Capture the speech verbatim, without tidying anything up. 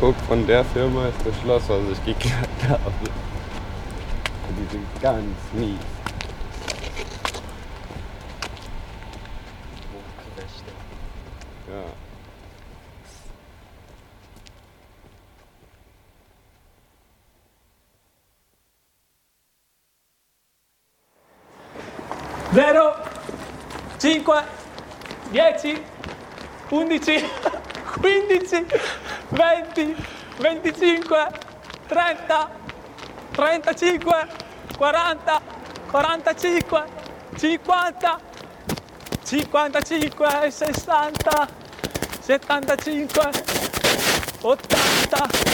guck, von der Firma ist das Schloss, was ich geklaut habe. Die sind ganz mies. Ja. Zero, cinque, dieci, undici, quindici, venti, venticinque, trenta, trentacinque, quaranta, quarantacinque, cinquanta, cinquantacinque, sessanta, settantacinque, ottanta,